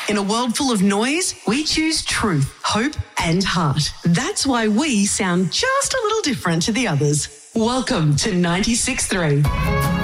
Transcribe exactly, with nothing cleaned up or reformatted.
In a world full of noise, we choose truth, hope, and heart. That's why we sound just a little different to the others. Welcome to ninety-six point three.